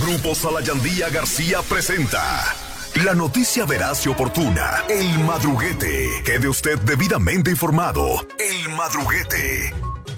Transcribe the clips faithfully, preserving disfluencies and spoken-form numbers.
Grupo Salayandía García presenta la noticia veraz y oportuna, El Madruguete. Quede usted debidamente informado. El Madruguete.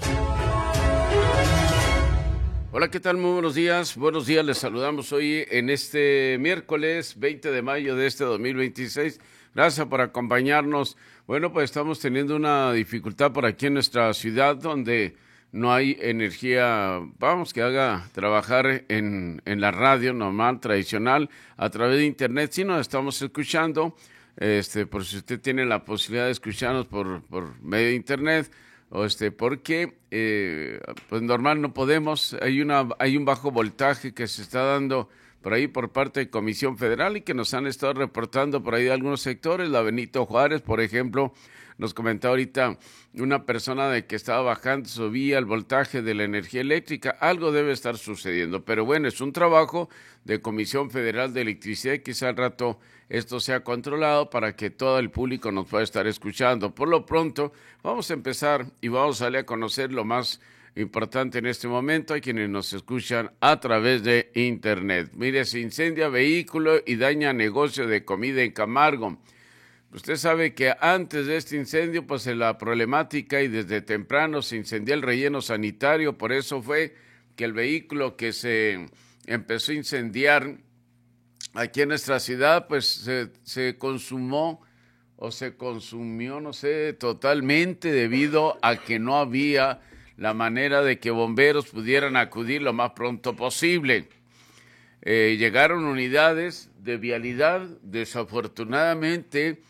Hola, ¿qué tal? Muy buenos días. Buenos días, les saludamos hoy en este miércoles veinte de mayo de este dos mil veintiséis. Gracias por acompañarnos. Bueno, pues estamos teniendo una dificultad por aquí en nuestra ciudad donde no hay energía, vamos, que haga trabajar en, en la radio normal, tradicional, a través de internet. Sí nos estamos escuchando, este, por si usted tiene la posibilidad de escucharnos por, por medio de internet, o este, porque eh, pues normal no podemos, hay una, hay un bajo voltaje que se está dando por ahí por parte de Comisión Federal y que nos han estado reportando por ahí de algunos sectores. La Benito Juárez, por ejemplo, nos comentó ahorita una persona de que estaba bajando, subía el voltaje de la energía eléctrica. Algo debe estar sucediendo, pero bueno, es un trabajo de Comisión Federal de Electricidad y quizá al rato esto sea controlado para que todo el público nos pueda estar escuchando. Por lo pronto, vamos a empezar y vamos a darle a conocer lo más importante en este momento a quienes nos escuchan a través de internet. Mire, se incendia vehículo y daña negocio de comida en Camargo. Usted sabe que antes de este incendio, pues la problemática y desde temprano se incendió el relleno sanitario, por eso fue que el vehículo que se empezó a incendiar aquí en nuestra ciudad, pues se, se consumó o se consumió, no sé, totalmente debido a que no había la manera de que bomberos pudieran acudir lo más pronto posible. Eh, llegaron unidades de vialidad, desafortunadamente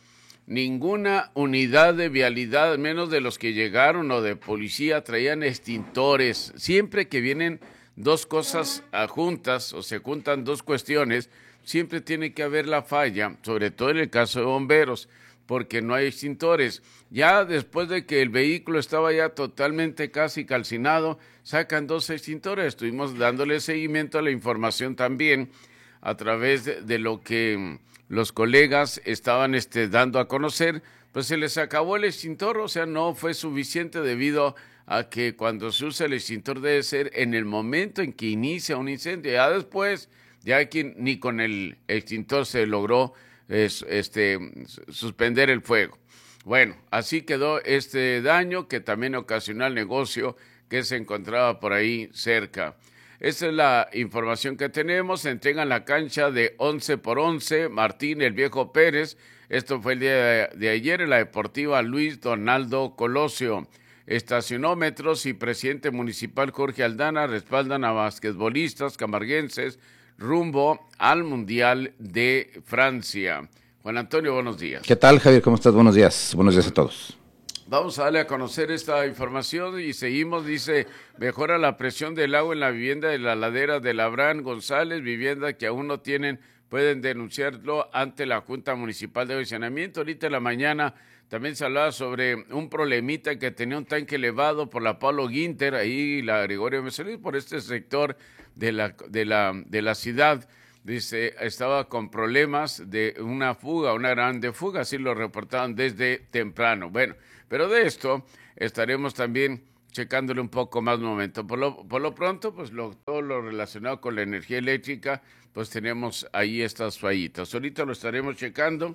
ninguna unidad de vialidad, menos de los que llegaron o de policía, traían extintores. Siempre que vienen dos cosas juntas o se juntan dos cuestiones, siempre tiene que haber la falla, sobre todo en el caso de bomberos, porque no hay extintores. Ya después de que el vehículo estaba ya totalmente casi calcinado, sacan dos extintores. Estuvimos dándole seguimiento a la información también a través de, de lo que los colegas estaban este, dando a conocer. Pues se les acabó el extintor, o sea, no fue suficiente debido a que cuando se usa el extintor debe ser en el momento en que inicia un incendio. Ya después, ya que ni con el extintor se logró es, este, suspender el fuego. Bueno, así quedó este daño que también ocasionó el negocio que se encontraba por ahí cerca. Esa es la información que tenemos. Se entrega en la cancha de once por once, Martín el Viejo Pérez. Esto fue el día de, de ayer en la Deportiva Luis Donaldo Colosio. Estacionómetros y presidente municipal Jorge Aldana respaldan a basquetbolistas camarguenses rumbo al Mundial de Francia. Juan Antonio, buenos días. ¿Qué tal, Javier? ¿Cómo estás? Buenos días. Buenos días a todos. Vamos a darle a conocer esta información y seguimos. Dice, mejora la presión del agua en la vivienda de la ladera de Labrán González, vivienda que aún no tienen, pueden denunciarlo ante la Junta Municipal de Saneamiento. Ahorita en la mañana también se hablaba sobre un problemita que tenía un tanque elevado por la Pablo Guinter, ahí la Gregorio Mesolí, por este sector de la, de la, de la ciudad. Dice, estaba con problemas de una fuga, una grande fuga, así lo reportaban desde temprano. Bueno, pero de esto estaremos también checándole un poco más momento. Por lo, por lo pronto, pues lo, todo lo relacionado con la energía eléctrica, pues tenemos ahí estas fallitas. Ahorita lo estaremos checando.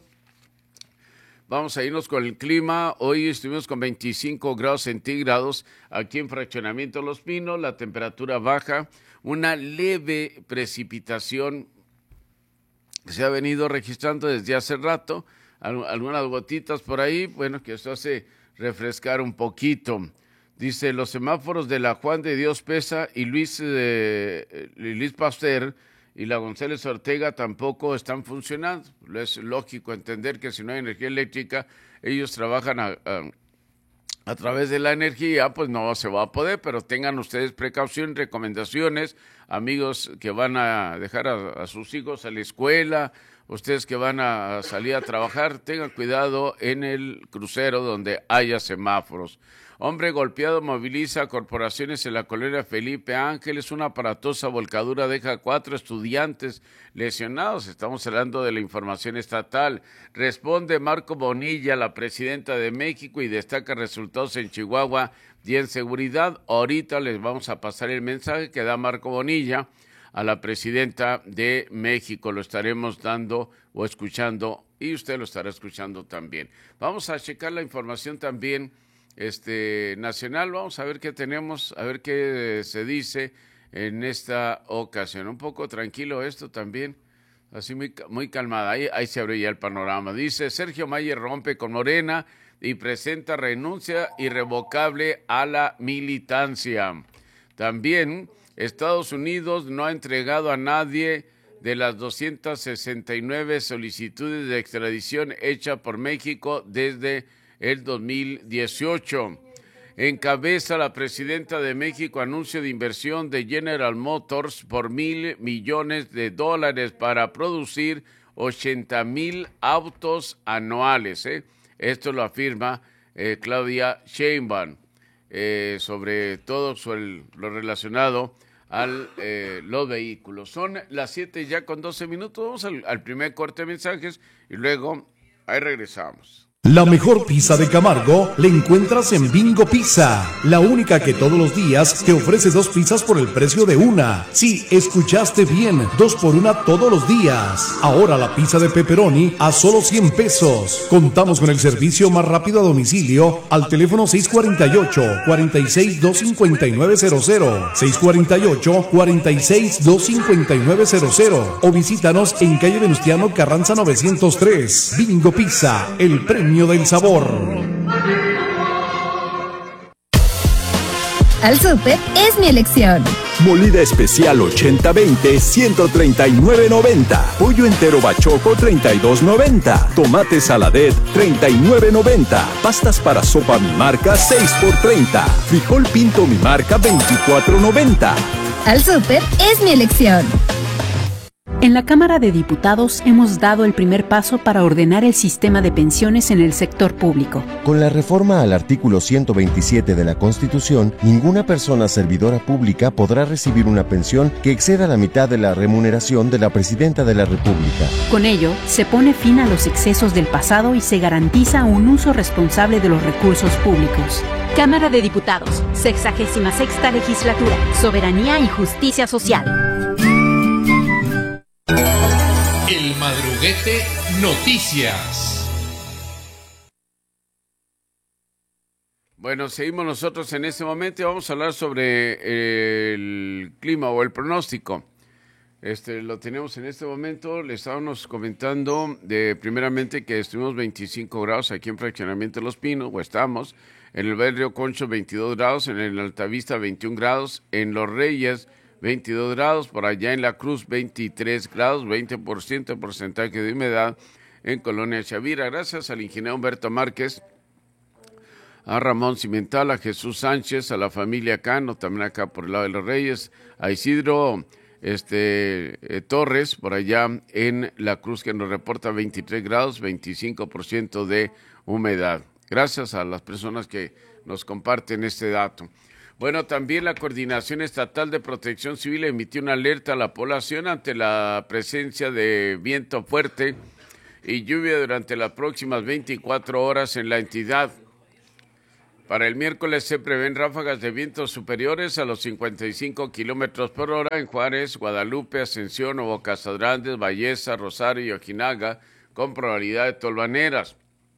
Vamos a irnos con el clima. Hoy estuvimos con veinticinco grados centígrados aquí en Fraccionamiento Los Pinos, la temperatura baja, una leve precipitación que se ha venido registrando desde hace rato, algunas gotitas por ahí, bueno, que esto hace refrescar un poquito. Dice, los semáforos de la Juan de Dios Pesa y Luis, eh, Luis Pasteur y la González Ortega tampoco están funcionando. Es lógico entender que si no hay energía eléctrica, ellos trabajan a, a, a través de la energía, pues no se va a poder, pero tengan ustedes precaución, recomendaciones, amigos que van a dejar a, a sus hijos a la escuela, ustedes que van a salir a trabajar, tengan cuidado en el crucero donde haya semáforos. Hombre golpeado moviliza corporaciones en la colonia Felipe Ángeles. Una aparatosa volcadura deja cuatro estudiantes lesionados. Estamos hablando de la información estatal. Responde Marco Bonilla, la presidenta de México, y destaca resultados en Chihuahua y en seguridad. Ahorita les vamos a pasar el mensaje que da Marco Bonilla a la presidenta de México. Lo estaremos dando o escuchando y usted lo estará escuchando también. Vamos a checar la información también este, nacional. Vamos a ver qué tenemos, a ver qué se dice en esta ocasión. Un poco tranquilo esto también, así muy, muy calmada. Ahí, ahí se abre ya el panorama. Dice, Sergio Mayer rompe con Morena y presenta renuncia irrevocable a la militancia. También Estados Unidos no ha entregado a nadie de las doscientas sesenta y nueve solicitudes de extradición hechas por México desde el dos mil dieciocho. Encabeza la presidenta de México anuncio de inversión de General Motors por mil millones de dólares para producir ochenta mil autos anuales. ¿eh? Esto lo afirma eh, Claudia Sheinbaum, eh, sobre todo sobre lo relacionado a eh, los vehículos. Son las siete ya con doce minutos. Vamos al, al primer corte de mensajes y luego ahí regresamos. La mejor pizza de Camargo la encuentras en Bingo Pizza, la única que todos los días te ofrece dos pizzas por el precio de una. Sí, escuchaste bien, dos por una todos los días. Ahora la pizza de pepperoni a solo cien pesos. Contamos con el servicio más rápido a domicilio al teléfono seis cuatro ocho, cuatro seis, dos cinco nueve cero cero, seis cuatro ocho, cuatro seis, dos cinco nueve cero cero o visítanos en calle Venustiano Carranza novecientos tres. Bingo Pizza, el premio del sabor. Al Súper es mi elección. Molida especial ochenta veinte, ciento treinta y nueve noventa. Pollo entero bachoco, treinta y dos noventa. Tomate saladet, treinta y nueve noventa. Pastas para sopa mi marca, seis por treinta. Frijol pinto mi marca, veinticuatro noventa. Al Súper es mi elección. En la Cámara de Diputados hemos dado el primer paso para ordenar el sistema de pensiones en el sector público. Con la reforma al artículo ciento veintisiete de la Constitución, ninguna persona servidora pública podrá recibir una pensión que exceda la mitad de la remuneración de la Presidenta de la República. Con ello, se pone fin a los excesos del pasado y se garantiza un uso responsable de los recursos públicos. Cámara de Diputados, sexagésima sexta legislatura, soberanía y justicia social. El Madruguete Noticias. Bueno, seguimos nosotros en este momento y vamos a hablar sobre el clima o el pronóstico. Este, lo tenemos en este momento, le estábamos comentando de primeramente que estuvimos veinticinco grados aquí en Fraccionamiento Los Pinos, o estamos, en el barrio Concho veintidós grados, en el Altavista veintiún grados, en Los Reyes veintidós grados, por allá en La Cruz veintitrés grados, veinte por ciento de porcentaje de humedad en Colonia Chavira. Gracias al ingeniero Humberto Márquez, a Ramón Cimental, a Jesús Sánchez, a la familia Cano, también acá por el lado de Los Reyes, a Isidro este, eh, Torres, por allá en La Cruz, que nos reporta veintitrés grados, veinticinco por ciento de humedad. Gracias a las personas que nos comparten este dato. Bueno, también la Coordinación Estatal de Protección Civil emitió una alerta a la población ante la presencia de viento fuerte y lluvia durante las próximas veinticuatro horas en la entidad. Para el miércoles se prevén ráfagas de vientos superiores a los cincuenta y cinco kilómetros por hora en Juárez, Guadalupe, Ascensión, Nuevo Casagrandes, Balleza, Rosario y Ojinaga, con probabilidad de tolvaneras.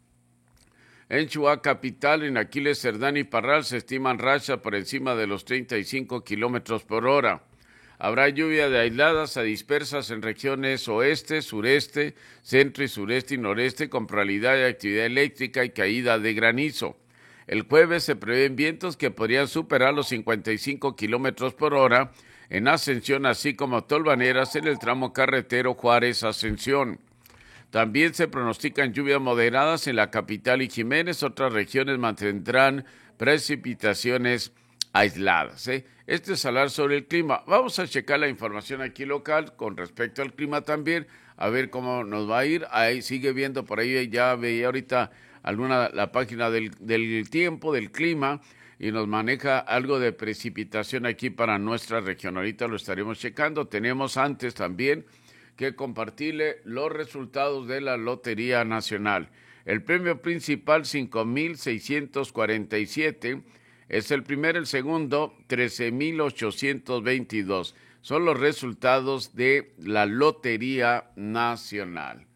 En Chihuahua Capital, en Aquiles, Cerdán y Parral se estiman rachas por encima de los treinta y cinco kilómetros por hora. Habrá lluvia de aisladas a dispersas en regiones oeste, sureste, centro y sureste y noreste con probabilidad de actividad eléctrica y caída de granizo. El jueves se prevén vientos que podrían superar los cincuenta y cinco kilómetros por hora en Ascensión, así como tolvaneras en el tramo carretero Juárez-Ascensión. También se pronostican lluvias moderadas en la capital y Jiménez. Otras regiones mantendrán precipitaciones aisladas. ¿eh? Este es hablar sobre el clima. Vamos a checar la información aquí local con respecto al clima también, a ver cómo nos va a ir. Ahí sigue viendo por ahí, ya veía ahorita alguna la página del, del tiempo, del clima, y nos maneja algo de precipitación aquí para nuestra región. Ahorita lo estaremos checando. Tenemos antes también que compartirle los resultados de la Lotería Nacional. El premio principal, cinco mil seiscientos cuarenta y siete, es el primero, el segundo, trece mil ochocientos veintidós. son los resultados de la Lotería Nacional.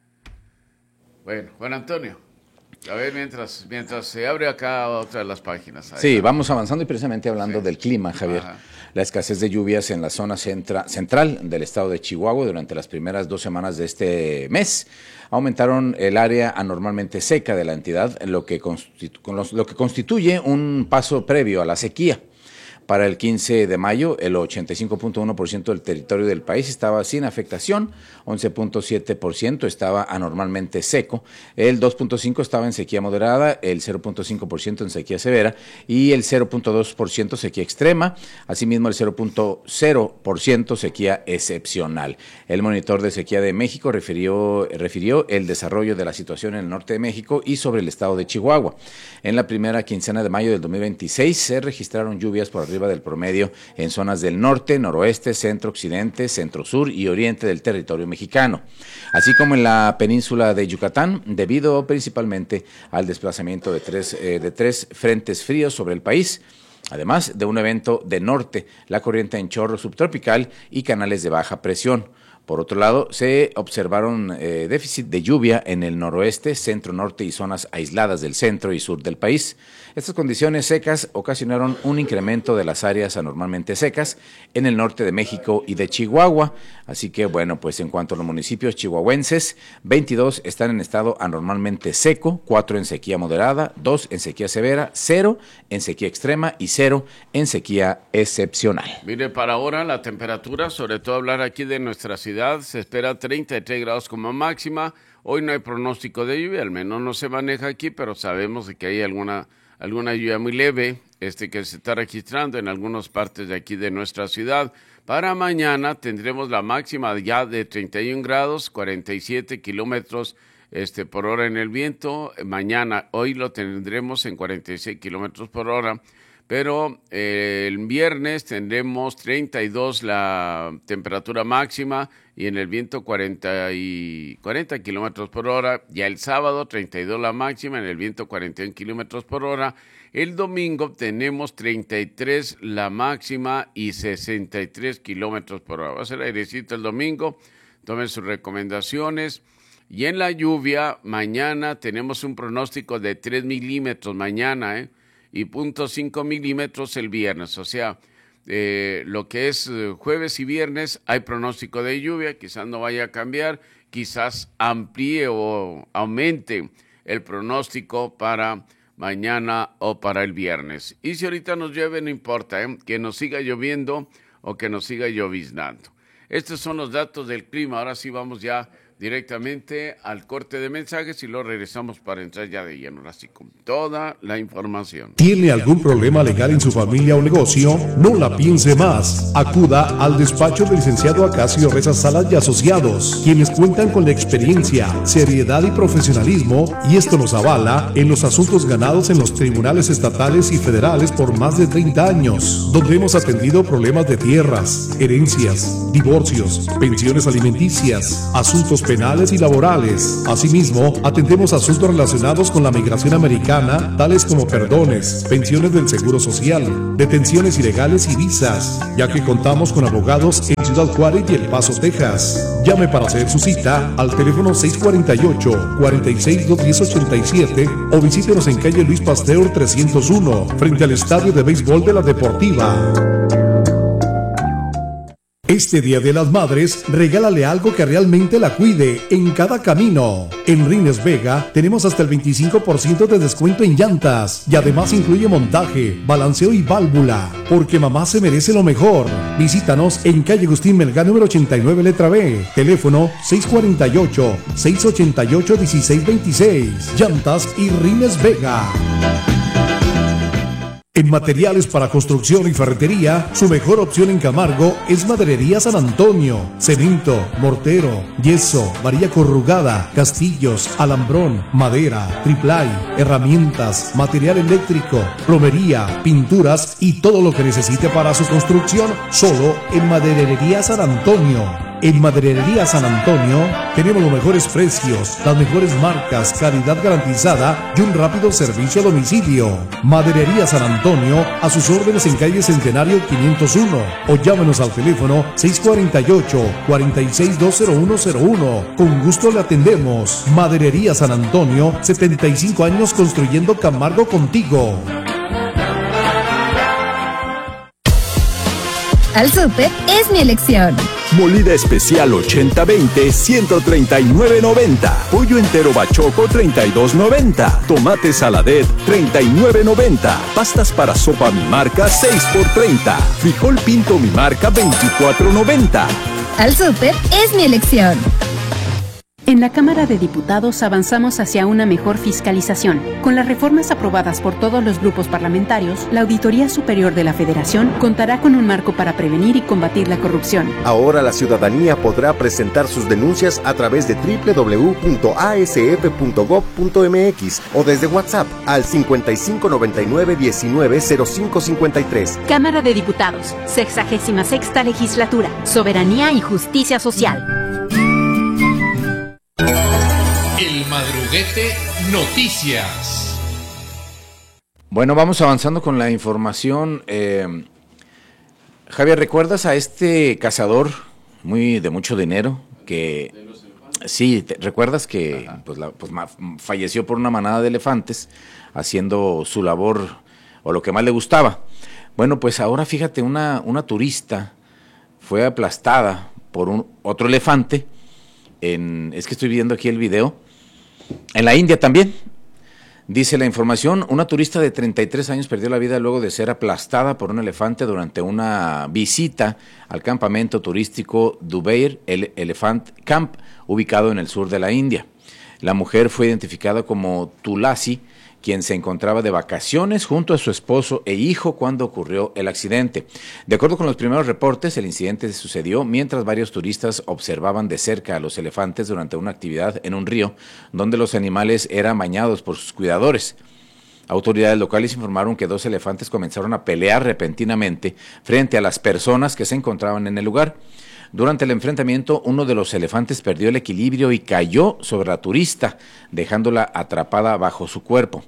Bueno, Juan Antonio, a ver, mientras mientras se abre acá otra de las páginas. Ahí, sí, ¿no? Vamos avanzando y precisamente hablando sí. del clima, Javier. Ajá. La escasez de lluvias en la zona centra, central del estado de Chihuahua durante las primeras dos semanas de este mes aumentaron el área anormalmente seca de la entidad, lo que, constitu- lo que constituye un paso previo a la sequía. Para el quince de mayo, el ochenta y cinco punto uno por ciento del territorio del país estaba sin afectación, once punto siete por ciento estaba anormalmente seco, el dos punto cinco por ciento estaba en sequía moderada, el cero punto cinco por ciento en sequía severa y el cero punto dos por ciento sequía extrema, asimismo el cero punto cero por ciento sequía excepcional. El monitor de sequía de México refirió, refirió el desarrollo de la situación en el norte de México y sobre el estado de Chihuahua. En la primera quincena de mayo del dos mil veintiséis se registraron lluvias por arriba del promedio en zonas del norte, noroeste, centro, occidente, centro sur y oriente del territorio mexicano, así como en la península de Yucatán, debido principalmente al desplazamiento de tres, eh, de tres frentes fríos sobre el país, además de un evento de norte, la corriente en chorro subtropical y canales de baja presión. Por otro lado, se observaron eh, déficit de lluvia en el noroeste, centro, norte y zonas aisladas del centro y sur del país. Estas condiciones secas ocasionaron un incremento de las áreas anormalmente secas en el norte de México y de Chihuahua. Así que, bueno, pues en cuanto a los municipios chihuahuenses, veintidós están en estado anormalmente seco, cuatro en sequía moderada, dos en sequía severa, cero en sequía extrema y cero en sequía excepcional. Mire, para ahora la temperatura, sobre todo hablar aquí de nuestra ciudad, se espera treinta y tres grados como máxima. Hoy no hay pronóstico de lluvia, al menos no se maneja aquí, pero sabemos de que hay alguna alguna lluvia muy leve este que se está registrando en algunas partes de aquí de nuestra ciudad. Para mañana tendremos la máxima ya de treinta y un grados, cuarenta y siete kilómetros este, por hora en el viento. Mañana, hoy lo tendremos en cuarenta y seis kilómetros por hora. Pero eh, el viernes tendremos treinta y dos la temperatura máxima y en el viento cuarenta, y cuarenta kilómetros por hora. Ya el sábado treinta y dos la máxima, en el viento cuarenta y un kilómetros por hora. El domingo tenemos treinta y tres la máxima y sesenta y tres kilómetros por hora. Va a ser airecito el domingo, tomen sus recomendaciones. Y en la lluvia, mañana tenemos un pronóstico de tres milímetros mañana, ¿eh? Y punto cinco milímetros el viernes, o sea, eh, lo que es eh, jueves y viernes hay pronóstico de lluvia, quizás no vaya a cambiar, quizás amplíe o aumente el pronóstico para mañana o para el viernes. Y si ahorita nos llueve, no importa, ¿eh? Que nos siga lloviendo o que nos siga lloviznando. Estos son los datos del clima, ahora sí vamos ya directamente al corte de mensajes y luego regresamos para entrar ya de lleno, así con toda la información. ¿Tiene algún problema legal en su familia o negocio? No la piense más. Acuda al despacho del licenciado Acacio Reza Salas y Asociados, quienes cuentan con la experiencia, seriedad y profesionalismo, y esto nos avala en los asuntos ganados en los tribunales estatales y federales por más de treinta años, donde hemos atendido problemas de tierras, herencias, divorcios, pensiones alimenticias, asuntos penales y laborales. Asimismo, atendemos asuntos relacionados con la migración americana, tales como perdones, pensiones del Seguro Social, detenciones ilegales y visas, ya que contamos con abogados en Ciudad Juárez y El Paso, Texas. Llame para hacer su cita al teléfono seis cuatro ocho, cuatro seis, dos uno cero, ocho siete o visítenos en calle Luis Pasteur trescientos uno, frente al Estadio de Béisbol de la Deportiva. Este Día de las Madres, regálale algo que realmente la cuide en cada camino. En Rines Vega tenemos hasta el veinticinco por ciento de descuento en llantas y además incluye montaje, balanceo y válvula, porque mamá se merece lo mejor. Visítanos en calle Agustín Melgar número ochenta y nueve, letra B, teléfono seis cuatro ocho, seis ocho ocho, uno seis dos seis. Llantas y Rines Vega. En materiales para construcción y ferretería, su mejor opción en Camargo es Maderería San Antonio. Cemento, mortero, yeso, varilla corrugada, castillos, alambrón, madera, triplay, herramientas, material eléctrico, plomería, pinturas y todo lo que necesite para su construcción, solo en Maderería San Antonio. En Maderería San Antonio tenemos los mejores precios, las mejores marcas, calidad garantizada y un rápido servicio a domicilio. Maderería San Antonio, a sus órdenes en calle Centenario quinientos uno o llámenos al teléfono seis cuatro ocho, cuatro seis dos cero uno cero uno. Con gusto le atendemos. Maderería San Antonio, setenta y cinco años construyendo Camargo contigo. Al Súper es mi elección. Molida especial ochenta veinte, ciento treinta y nueve noventa. Pollo entero bachoco, treinta y dos noventa. Tomate saladet, treinta y nueve noventa. Pastas para sopa mi marca, seis por treinta. Frijol pinto mi marca, veinticuatro noventa. Al Súper es mi elección. En la Cámara de Diputados avanzamos hacia una mejor fiscalización. Con las reformas aprobadas por todos los grupos parlamentarios, la Auditoría Superior de la Federación contará con un marco para prevenir y combatir la corrupción. Ahora la ciudadanía podrá presentar sus denuncias a través de doble u doble u doble u punto a s f punto gob punto m x o desde WhatsApp al cincuenta y cinco noventa y nueve diecinueve cero cinco cincuenta y tres. Cámara de Diputados, sexagésima sexta Legislatura, Soberanía y Justicia Social. El Madruguete Noticias. Bueno, vamos avanzando con la información. Eh, Javier, ¿recuerdas a este cazador muy de mucho dinero que sí, te, recuerdas que pues, la, pues, ma, falleció por una manada de elefantes haciendo su labor o lo que más le gustaba? Bueno, pues ahora fíjate, una, una turista fue aplastada por un otro elefante. En, es que estoy viendo aquí el video. En la India también. Dice la información, una turista de treinta y tres años perdió la vida luego de ser aplastada por un elefante durante una visita al campamento turístico Dubair el Elephant Camp, ubicado en el sur de la India. La mujer fue identificada como Tulasi, quien se encontraba de vacaciones junto a su esposo e hijo cuando ocurrió el accidente. De acuerdo con los primeros reportes, el incidente sucedió mientras varios turistas observaban de cerca a los elefantes durante una actividad en un río, donde los animales eran bañados por sus cuidadores. Autoridades locales informaron que dos elefantes comenzaron a pelear repentinamente frente a las personas que se encontraban en el lugar. Durante el enfrentamiento, uno de los elefantes perdió el equilibrio y cayó sobre la turista, dejándola atrapada bajo su cuerpo.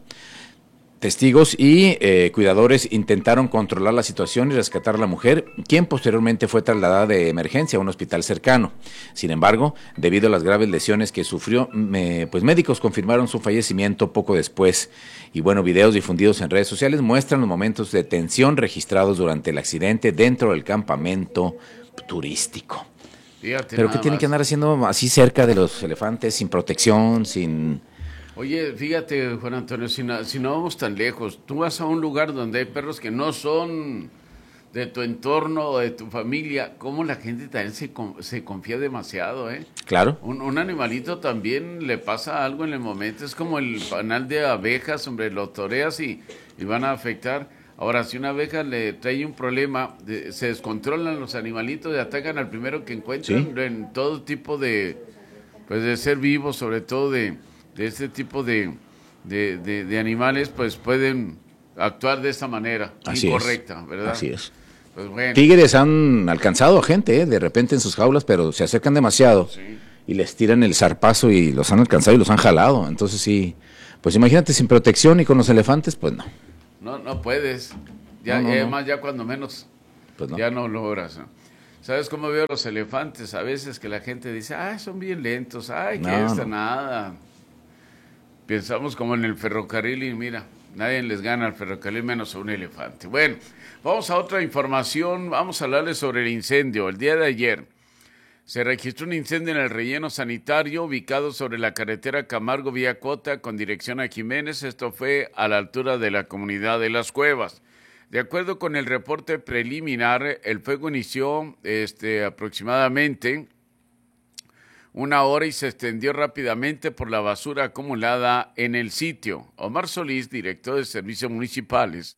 Testigos y eh, cuidadores intentaron controlar la situación y rescatar a la mujer, quien posteriormente fue trasladada de emergencia a un hospital cercano. Sin embargo, debido a las graves lesiones que sufrió, me, pues médicos confirmaron su fallecimiento poco después. Y bueno, videos difundidos en redes sociales muestran los momentos de tensión registrados durante el accidente dentro del campamento turístico. Fíjate, pero ¿qué tiene que andar haciendo así cerca de los elefantes, sin protección, sin...? Oye, fíjate, Juan Antonio, si no, si no vamos tan lejos, tú vas a un lugar donde hay perros que no son de tu entorno o de tu familia, ¿cómo la gente también se, se confía demasiado, eh? Claro. Un, un animalito también le pasa algo en el momento, es como el panal de abejas, hombre, lo toreas y, y van a afectar. Ahora, si una abeja le trae un problema, de, se descontrolan los animalitos y atacan al primero que encuentran. ¿Sí? En todo tipo de, pues de ser vivo, sobre todo de, de este tipo de, de, de, de animales, pues pueden actuar de esta manera, Así incorrecta, es. ¿verdad? Así es. Pues bueno. Tigres han alcanzado a gente, ¿eh? De repente en sus jaulas, pero se acercan demasiado sí. y les tiran el zarpazo y los han alcanzado y los han jalado. Entonces sí, pues imagínate sin protección y con los elefantes, pues no. No, no puedes. Ya, no, no, además, no. ya cuando menos, pues no. ya no logras. ¿No? ¿Sabes cómo veo los elefantes? A veces que la gente dice, ay, son bien lentos, ay, que no, esta no. nada. Pensamos como en el ferrocarril y mira, nadie les gana al ferrocarril menos a un elefante. Bueno, vamos a otra información. Vamos a hablarles sobre el incendio. El día de ayer se registró un incendio en el relleno sanitario ubicado sobre la carretera Camargo Vía Cota con dirección a Jiménez. Esto fue a la altura de la comunidad de Las Cuevas. De acuerdo con el reporte preliminar, el fuego inició este, aproximadamente una hora y se extendió rápidamente por la basura acumulada en el sitio. Omar Solís, director de Servicios Municipales,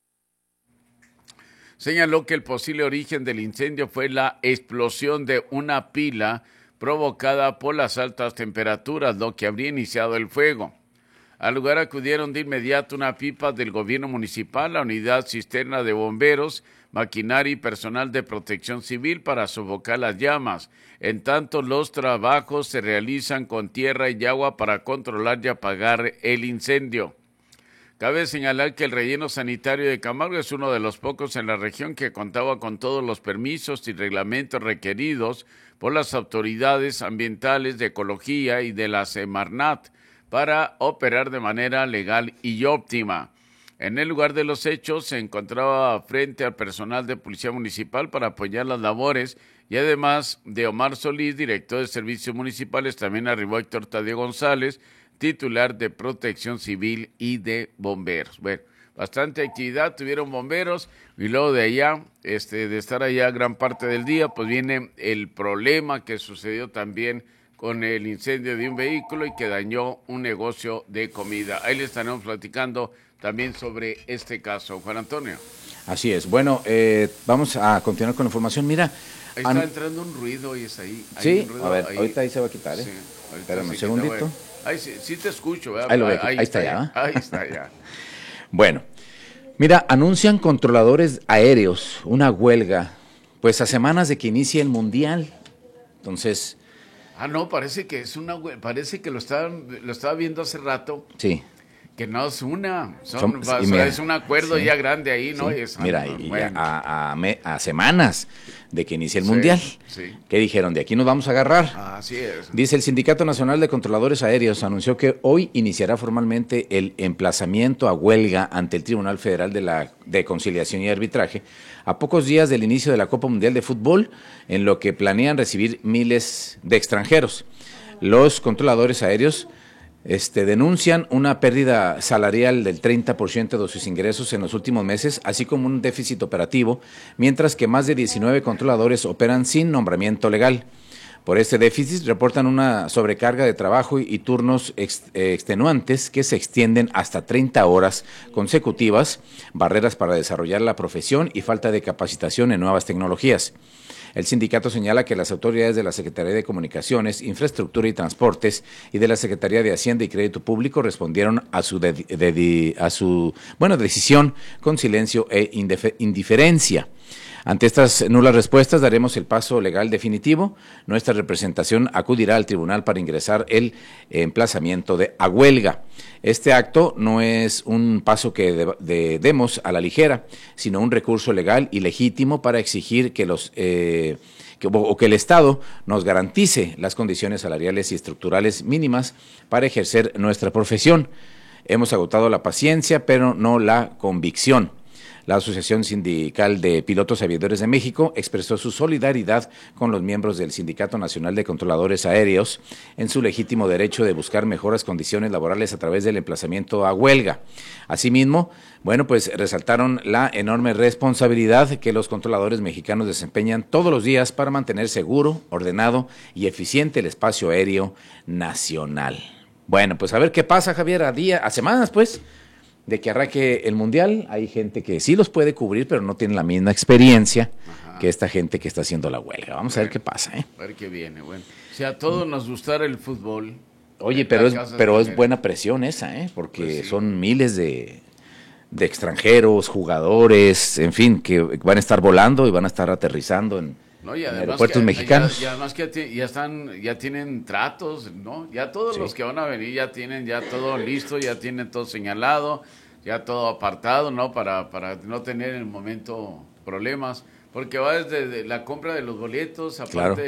señaló que el posible origen del incendio fue la explosión de una pila provocada por las altas temperaturas, lo que habría iniciado el fuego. Al lugar acudieron de inmediato una pipa del gobierno municipal, la unidad cisterna de bomberos, maquinaria y personal de protección civil para sofocar las llamas. En tanto, los trabajos se realizan con tierra y agua para controlar y apagar el incendio. Cabe señalar que el relleno sanitario de Camargo es uno de los pocos en la región que contaba con todos los permisos y reglamentos requeridos por las autoridades ambientales de ecología y de la Semarnat para operar de manera legal y óptima. En el lugar de los hechos se encontraba frente al personal de Policía Municipal para apoyar las labores y además de Omar Solís, director de Servicios Municipales, también arribó Héctor Tadeo González, titular de Protección Civil y de Bomberos. Bueno, bastante actividad tuvieron bomberos y luego de allá, este, de estar allá gran parte del día, pues viene el problema que sucedió también con el incendio de un vehículo y que dañó un negocio de comida. Ahí le estaremos platicando también sobre este caso. Juan Antonio. Así es. Bueno, eh, vamos a continuar con la información. Mira. Ahí está an... entrando un ruido y es ahí. Sí, un ruido a ver, ahí. Ahorita ahí se va a quitar, ¿eh? Sí, espérame un segundito. Bueno. Ahí sí, sí te escucho, ¿verdad? Ahí, lo ve, ahí, ahí está, está ya. Ahí está ya. Bueno, mira, anuncian controladores aéreos una huelga, pues a semanas de que inicie el Mundial. Entonces... Ah, no, parece que es una huelga, parece que lo estaba, lo estaba viendo hace rato. Sí. Que no es una, son, son, va, mira, es un acuerdo sí, ya grande ahí, ¿no? Sí, es, mira, no, y bueno. a, a, a semanas de que inicie el sí, Mundial, sí. ¿qué dijeron? De aquí nos vamos a agarrar. Ah, así es. Dice el Sindicato Nacional de Controladores Aéreos, anunció que hoy iniciará formalmente el emplazamiento a huelga ante el Tribunal Federal de, la, de Conciliación y Arbitraje a pocos días del inicio de la Copa Mundial de Fútbol, en lo que planean recibir miles de extranjeros. Los controladores aéreos Este, denuncian una pérdida salarial del treinta por ciento de sus ingresos en los últimos meses, así como un déficit operativo, mientras que más de diecinueve controladores operan sin nombramiento legal. Por este déficit reportan una sobrecarga de trabajo y, y turnos ex, eh, extenuantes que se extienden hasta treinta horas consecutivas, barreras para desarrollar la profesión y falta de capacitación en nuevas tecnologías. El sindicato señala que las autoridades de la Secretaría de Comunicaciones, Infraestructura y Transportes y de la Secretaría de Hacienda y Crédito Público respondieron a su, de, de, de, a su bueno, decisión con silencio e indiferencia. Ante estas nulas respuestas daremos el paso legal definitivo. Nuestra representación acudirá al tribunal para ingresar el emplazamiento de a huelga. Este acto no es un paso que de, de, demos a la ligera, sino un recurso legal y legítimo para exigir que los eh, que, o que el Estado nos garantice las condiciones salariales y estructurales mínimas para ejercer nuestra profesión. Hemos agotado la paciencia, pero no la convicción. La Asociación Sindical de Pilotos Aviadores de México expresó su solidaridad con los miembros del Sindicato Nacional de Controladores Aéreos en su legítimo derecho de buscar mejores condiciones laborales a través del emplazamiento a huelga. Asimismo, bueno, pues resaltaron la enorme responsabilidad que los controladores mexicanos desempeñan todos los días para mantener seguro, ordenado y eficiente el espacio aéreo nacional. Bueno, pues a ver qué pasa, Javier, a día, a semanas, pues, de que arranque el Mundial. Hay gente que sí los puede cubrir, pero no tiene la misma experiencia Ajá. que esta gente que está haciendo la huelga. Vamos bueno, a ver qué pasa, ¿eh? A ver qué viene, bueno. Si a todos nos gustara el fútbol. Oye, pero es, pero es buena presión esa, ¿eh? Porque pues sí. son miles de, de extranjeros, jugadores, en fin, que van a estar volando y van a estar aterrizando en, no, y en aeropuertos que, mexicanos. Y además que ya están, ya tienen tratos, ¿no? Ya todos sí. los que van a venir ya tienen ya todo listo, ya tienen todo señalado, ya todo apartado, ¿no? Para, para no tener en el momento problemas, porque va desde la compra de los boletos, aparte... Claro.